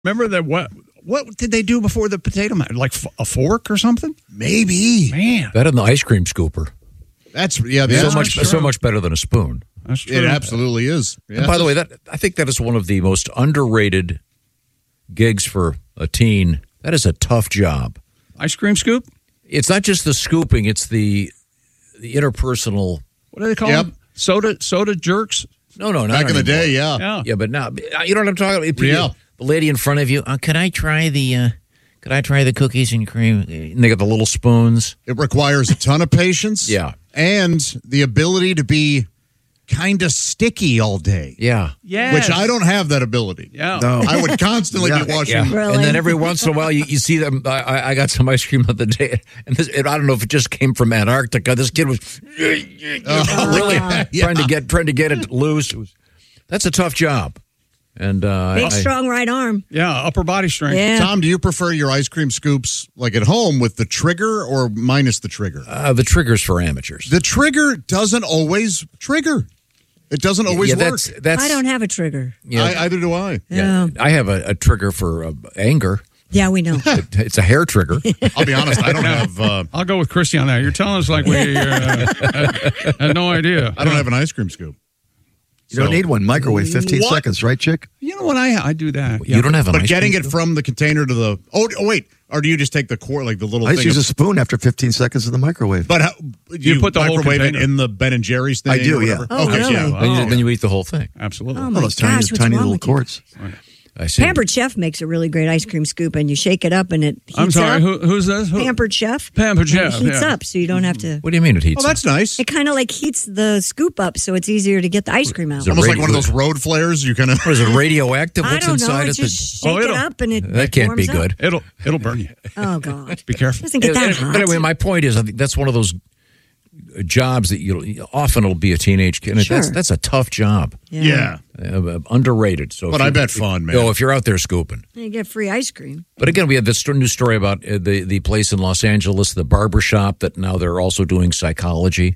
Remember that? What did they do before the potato mash? Like a fork or something? Maybe. Man, That and the ice cream scooper. That's So much better than a spoon. that's true. It absolutely is. Yeah. And by the way, I think that is one of the most underrated gigs for a teen. That is a tough job. Ice cream scoop? It's not just the scooping; it's the interpersonal. What do they call them? Soda jerks? No, not back in the anymore. day, yeah. Yeah, but now you know what I'm talking about. Yeah. The lady in front of you. Could I try the cookies and cream? And they got the little spoons. It requires a ton of patience. Yeah. And the ability to be kind of sticky all day. Yeah. Yes. Which I don't have that ability. Yeah. No. I would constantly be washing. Yeah. Really? And then every once in a while, you see them. I got some ice cream the other day, and I don't know if it just came from Antarctica. This kid was really trying to get it loose. That's a tough job. And Big, strong right arm. Yeah, upper body strength. Yeah. Tom, do you prefer your ice cream scoops like at home with the trigger or minus the trigger? the trigger's for amateurs. The trigger doesn't always trigger. It doesn't always work. That's I don't have a trigger. Either do I. Yeah, I have a trigger for anger. Yeah, we know. It's a hair trigger. I'll be honest, I don't have. I'll go with Christy on that. You're telling us like we had no idea. I don't have an ice cream scoop. You don't need one. Microwave 15 seconds, right, Chick? You know what? I do that. You don't have an But ice getting cream it scoop? from the container to the wait, or do you just take the core like the little I thing? just use a spoon after 15 seconds in the microwave. But how, You put the whole microwave it container. in the Ben and Jerry's thing? I do, or yeah. whatever? Oh, okay, really? yeah. Then you eat the whole thing. Absolutely. Oh, my those gosh, what's tiny wrong little with you? quarts. I see. Pampered Chef makes a really great ice cream scoop, and you shake it up, and it heats I'm sorry. up. Who's this? Pampered Chef. Pampered And Chef, It heats yeah. up, so you don't have to. What do you mean it heats? Oh, that's nice. It kind of like heats the scoop up, so it's easier to get the ice cream out. Is it Almost like radio- one of those road flares. You kind of. What is it, radioactive? I What's don't know. inside It's it? just shake it up, and it That can't be warms up. good. It'll burn you. Oh God! Be careful. Doesn't get that hot. But anyway, my point is, I think that's one of those jobs that often it'll be a teenage kid. And Sure. That's a tough job. Yeah. Underrated. So, But I bet fun, man. If you're out there scooping. You get free ice cream. But again, we have this new story about the place in Los Angeles, the barber shop, that now they're also doing psychology.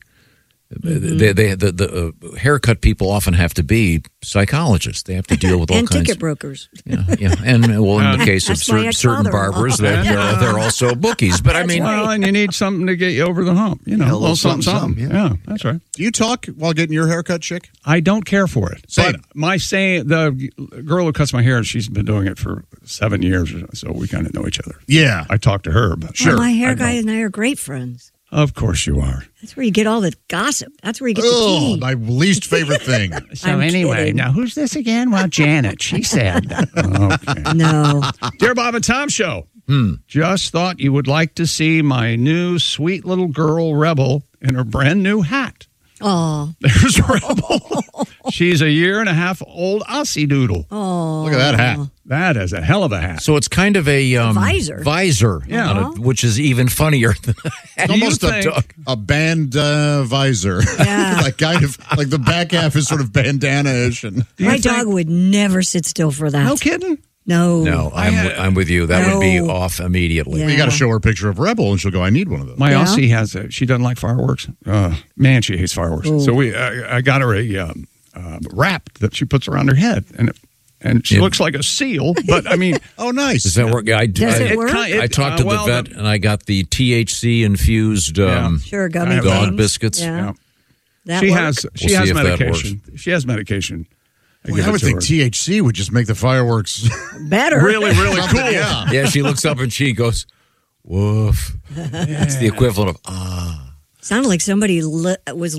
The haircut people often have to be psychologists. They have to deal with all And kinds ticket of brokers. yeah. And well, in the case of That's my certain ex-father-in-law. barbers, they're also bookies. But I mean, Well, and you need something to get you over the hump. You know, a little something, Yeah, that's right. Do you talk while getting your haircut, chick? I don't care for it. Same. But my saying, the girl who cuts my hair, she's been doing it for 7 years, so we kind of know each other. Yeah. I talk to her, but Well, my hair I guy don't. and I are great friends. Of course you are. That's where you get all the gossip. That's where you get the Oh, tea. my least favorite thing. So I'm anyway, kidding. now who's this again? Well, Janet. She said. Okay. No. Dear Bob and Tom Show. Just thought you would like to see my new sweet little girl Rebel in her brand new hat. Oh. There's Rebel. She's a 1.5 year old Aussie doodle. Oh. Look at that hat. That is a hell of a hat. so it's kind of a visor. Yeah. on it, which is even funnier than It's almost a band visor. Yeah. Like kind of like the back half is sort of bandana-ish. And My dog would never sit still for that. No kidding. No. No, I'm with you. That would be No. off immediately. Yeah. you got to show her a picture of Rebel, and she'll go, "I need one of those." My Yeah? Aussie has a. She doesn't like fireworks. Man, she hates fireworks. Ooh. So I got her a wrap that she puts around her head, and she looks like a seal. But I mean, Oh, nice. Does that work? Does it work? I talked to the vet, and I got the THC infused Sure, gummy Dog things. biscuits. Yeah. That she work? has We'll see if that medication. She has medication. Well, give I it would to think her. THC would just make the fireworks better. Really, really cool. Yeah. Yeah, she looks up and she goes, "Woof." It's the equivalent of ah. Sounded like somebody was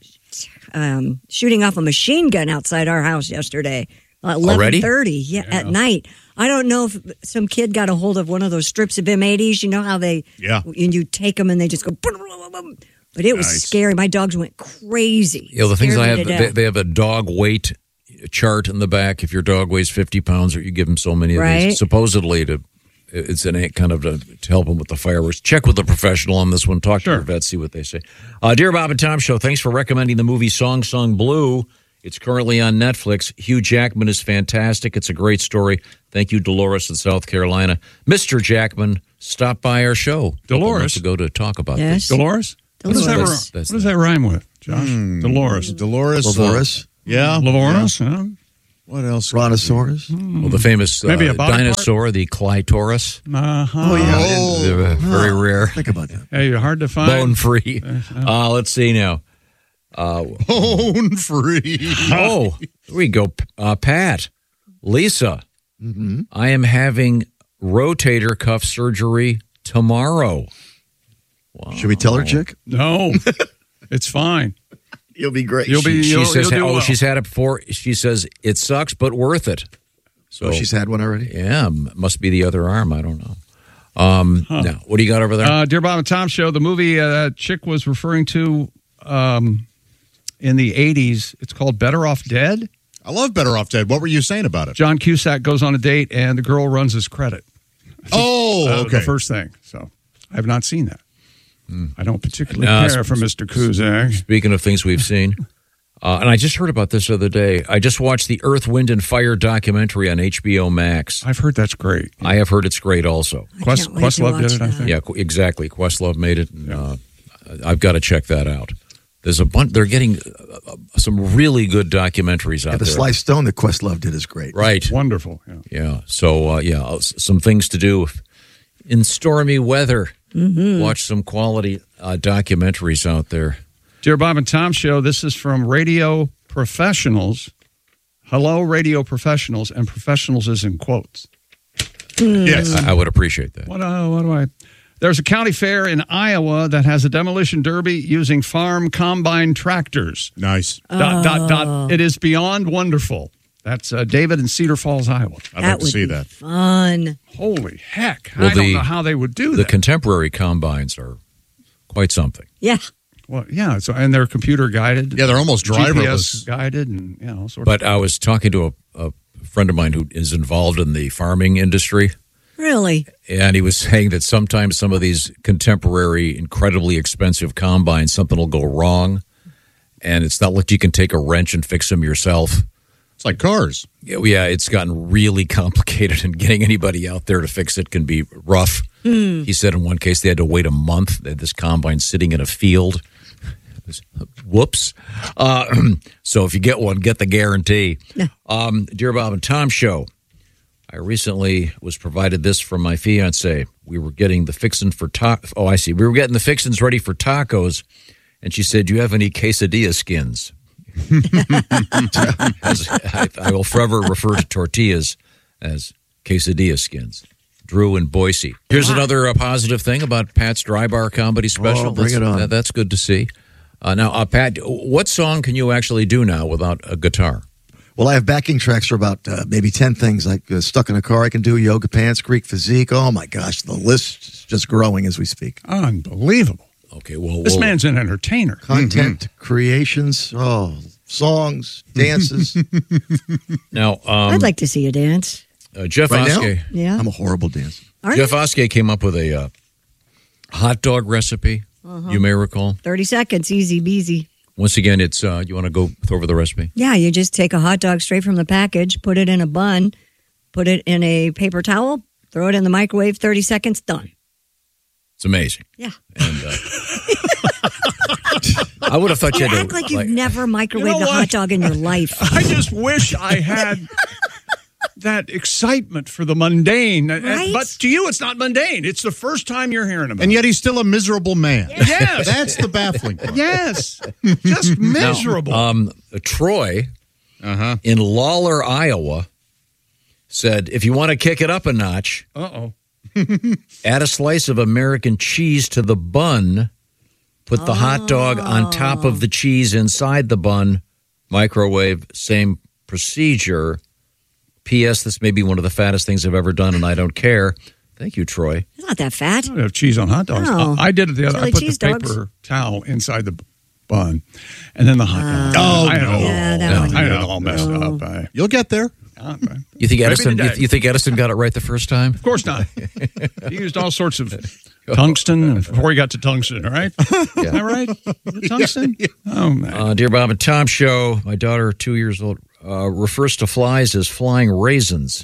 shooting off a machine gun outside our house yesterday. Already? 11:30 at night. I don't know if some kid got a hold of one of those strips of M80s. You know how they, and you take them and they just go, boom, boom, boom. But it was scary. My dogs went crazy. You know, the things Scared I me have, to death. they have a dog weight chart in the back. If your dog weighs 50 pounds, or you give them so many of Right. these, supposedly it's an kind of to help them with the fireworks. Check with a professional on this one. Talk to your vet, see what they say. Dear Bob and Tom Show, thanks for recommending the movie Song Sung Blue. It's currently on Netflix. Hugh Jackman is fantastic. It's a great story. Thank you, Dolores in South Carolina. Mr. Jackman stopped by our show. Dolores? To go to talk about Yes. this. Dolores? What does that rhyme with, Josh? Dolores. Dolores. Dolores. Yeah. Dolores? Huh? What else? Brontosaurus. Well, the famous Maybe a body dinosaur, the Clitoris. Uh-huh. They're very rare. Think about that. Hey, you're hard to find. Bone free. Let's see now. Bone free. Oh, here we go. Pat, Lisa, I am having rotator cuff surgery tomorrow. Wow. Should we tell her, Chick? No, it's fine. You'll be great. She says, do well. she's had it before. She says, it sucks, but worth it. So she's had one already? Yeah, must be the other arm. I don't know. Now, what do you got over there? Dear Bob and Tom Show, the movie Chick was referring to in the 80s, it's called Better Off Dead. I love Better Off Dead. What were you saying about it? John Cusack goes on a date, and the girl runs his credit. Okay. The first thing. So I have not seen that. I don't particularly care for Mr. Cusack. Speaking of things we've seen, and I just heard about this the other day. I just watched the Earth, Wind, and Fire documentary on HBO Max. I've heard that's great. I have heard it's great also. Questlove did it, I think. Yeah, exactly. Questlove made it. And, I've got to check that out. There's a bunch. They're getting some really good documentaries out the there. Sly Stone that Questlove did is great. Right. It's wonderful. Yeah. So, some things to do in stormy weather. Watch some quality documentaries out there. Dear Bob and Tom Show, this is from Radio Professionals. Hello, Radio Professionals, and professionals is in quotes. Yes. I would appreciate that. What do I... There's a county fair in Iowa that has a demolition derby using farm combine tractors. Nice. ... It is beyond wonderful. That's David in Cedar Falls, Iowa. I'd like to see that. Fun. Holy heck. Well, I don't know how they would do The that. contemporary combines are quite something. Yeah. Well, yeah, and they're computer guided. Yeah, they're almost driverless. GPS guided and all sorts But I was talking to a friend of mine who is involved in the farming industry. Really? And he was saying that sometimes some of these contemporary, incredibly expensive combines, something will go wrong. And it's not like you can take a wrench and fix them yourself. It's like cars. Yeah, it's gotten really complicated, and getting anybody out there to fix it can be rough. He said in one case they had to wait a month. They had this combine sitting in a field. Whoops. So if you get one, get the guarantee. Dear Bob and Tom Show, I recently was provided this from my fiance. We were getting the fixins for Oh, I see. We were getting the fixins ready for tacos, and she said, "Do you have any quesadilla skins?" I will forever refer to tortillas as quesadilla skins. Drew in Boise. Here's another positive thing about Pat's Dry Bar Comedy Special. Bring it on. That's good to see. Now, Pat, what song can you actually do now without a guitar? Well, I have backing tracks for about maybe 10 things, like Stuck in a Car I can do, Yoga Pants, Greek Physique. Oh, my gosh, the list is just growing as we speak. Unbelievable. Okay, well... This man's an entertainer. Content, creations, songs, dances. Now, I'd like to see you dance. Jeff Right now? Oskey. Yeah. I'm a horrible dancer. Jeff Oskey came up with a hot dog recipe, you may recall. 30 seconds, easy beasy. Once again, it's you want to go over the recipe? Yeah, you just take a hot dog straight from the package, put it in a bun, put it in a paper towel, throw it in the microwave, 30 seconds, done. It's amazing. Yeah. And I would have thought you had to... act like you've never microwaved a hot dog in your life. I just wish I had that excitement for the mundane. Right? But to you, it's not mundane. It's the first time you're hearing about it. And yet he's still a miserable man. Yes. That's the baffling part. Yes. Just miserable. Troy in Lawler, Iowa, said, if you want to kick it up a notch, add a slice of American cheese to the bun, put the hot dog on top of the cheese inside the bun, microwave, same procedure. P.S. This may be one of the fattest things I've ever done, and I don't care. Thank you, Troy. It's not that fat. I don't have cheese on hot dogs. No. I did it the other. Chili I put cheese the dogs. paper towel inside the bun, and then the hot dog. I had it all messed up. You'll get there. You think Edison? today. You think Edison got it right the first time? Of course not. He used all sorts of tungsten before he got to tungsten, all right? Is that right? Tungsten? Oh, man. Dear Bob and Tom Show, my daughter, 2 years old, refers to flies as flying raisins.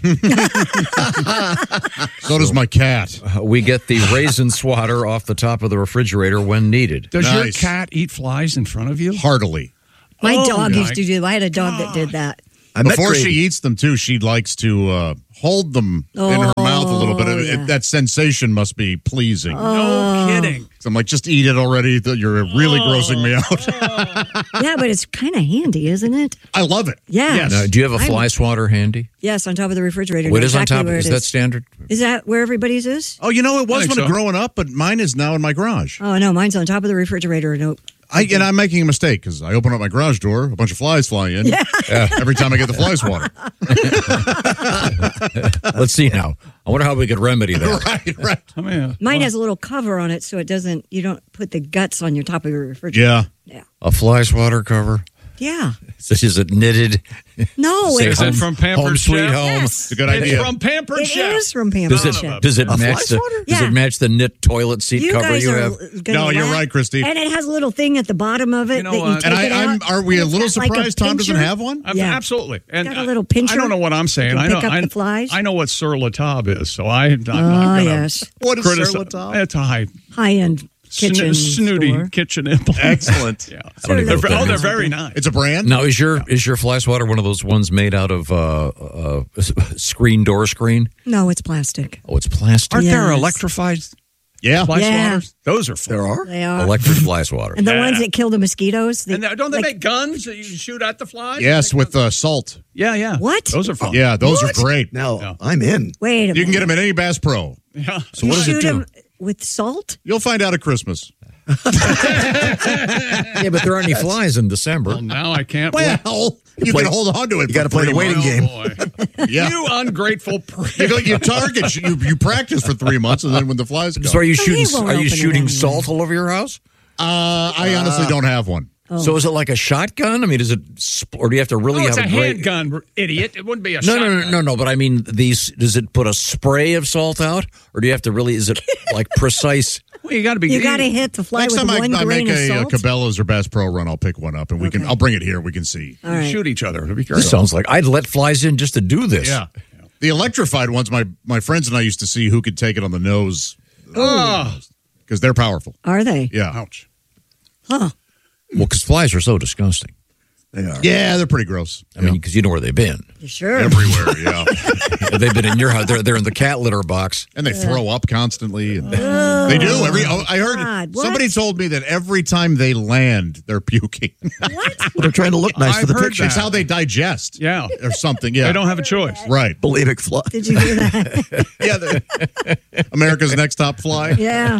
So does my cat. We get the raisin swatter off the top of the refrigerator when needed. Does your Nice. cat eat flies in front of you? Heartily. My Oh, dog my used to do. I had a dog that did that. Before she eats them, too, she likes to hold them in her mouth a little bit. That sensation must be pleasing. No kidding. So I'm like, just eat it already. You're really grossing me out. Yeah, but it's kind of handy, isn't it? I love it. Yeah. Yes. Now, do you have a fly swatter handy? Yes, on top of the refrigerator. What is exactly on top? where Is it that standard? Is that where everybody's is? Oh, it was when so. growing up, but mine is now in my garage. Oh, no, mine's on top of the refrigerator. Nope. And I'm making a mistake because I open up my garage door, a bunch of flies fly in. Yeah. Every time I get the fly swatter. Let's see now. I wonder how we could remedy that. Right. Mine has a little cover on it so you don't put the guts on your top of your refrigerator. Yeah. A fly swatter cover. Yeah. Is it knitted? No, Say it's it's from Pampered Home Sweet Chef? Home. Yes. It's a good It's idea. from Pampered It Chef. is from Pampered Chef. Does it match fly swatter? does it match the knit toilet seat You cover guys you are have? gonna No, you're laugh. right, Christy. And it has a little thing at the bottom of it You know that you what? take And it out. are we a and it's little got like a surprised Tom doesn't pincher. have one? Yeah. Absolutely. And Got a little pincher. I don't know what I'm saying. You I can know. pick up the flies. I know what Sur La Table is, so I'm not going to yes. What is criticize. Sur La Table? It's a High-end kitchen snooty store. kitchen implement. Excellent. Yeah. I don't even know what that They're means. very nice. It's a brand? Now, is your fly swatter one of those ones made out of door screen? No, it's plastic. Oh, it's plastic. Aren't there Yes. electrified Yeah. fly Yeah. swatters? Those are fun. There are? They are. Electric fly swatter. And the Yeah. ones that kill the mosquitoes. And don't they like- make guns that you can shoot at the flies? Yes, with salt. Yeah. What? Those are fun. Yeah, those are great. Now, I'm in. Wait a minute. You can get them at any Bass Pro. Yeah. So You what does shoot it do? 'em with salt? You'll find out at Christmas. Yeah, but there aren't any flies in December. Well, now I can't wait. Well, you can hold on to it. You got to play the waiting game. Oh, boy. Yeah. You ungrateful prick. You target. You practice for 3 months, and then when the flies come. So are you So he shooting? won't Are you open it shooting anyway. salt all over your house? I honestly don't have one. So is it like a shotgun? I mean, is it, or do you have to really Oh, it's have a a great? handgun, idiot. It wouldn't be a No, shotgun. no. But I mean, does it put a spray of salt out, or do you have to really? Is it like precise? Well, you got to be. You got to hit the fly Next with time one I grain make of a salt? Cabela's or Bass Pro run, I'll pick one up, and we can. I'll bring it here. We can see. All right. shoot each other. It'll be This great. sounds like I'd let flies in just to do this. Yeah. The electrified ones, my friends and I used to see who could take it on the nose because they're powerful. Are they? Yeah. Ouch. Huh. Well, because flies are so disgusting. They are. Yeah, they're pretty gross. I mean, because you know where they've been. You sure? Everywhere, yeah. They've been in your house. They're in the cat litter box. And they throw up constantly. And they do. I heard God, what? somebody told me that every time they land, they're puking. What? Well, they're trying to look nice I've for the heard picture. It's how they digest. Yeah. Or something. Yeah. They don't have a choice. Right. Bulimic fly. Did you hear that? Yeah. America's Next Top Fly. Yeah.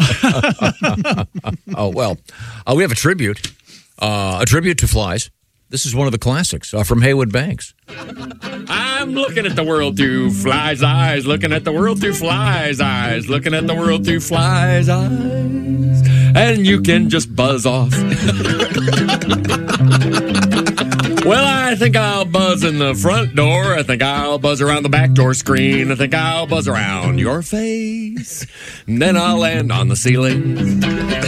Oh well, we have a tribute to flies. This is one of the classics from Haywood Banks. I'm looking at the world through flies' eyes, looking at the world through flies' eyes, looking at the world through flies' eyes, and you can just buzz off. Well, I think I'll buzz in the front door. I think I'll buzz around the back door screen. I think I'll buzz around your face. And then I'll land on the ceiling.